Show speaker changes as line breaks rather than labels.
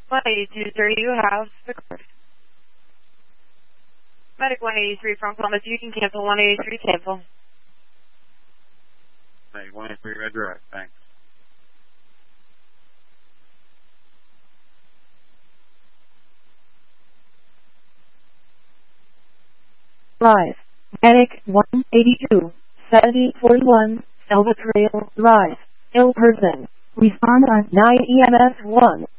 182, sir, you have the card. Medic 183 from Columbus, you can cancel 183, cancel.
Medic 183, red direct, thanks.
Live. Medic 182, 7041, Elva Trail, live. Ill person. Respond on 9 EMS 1.